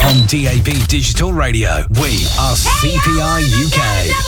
On DAB Digital Radio, we are CPI UK.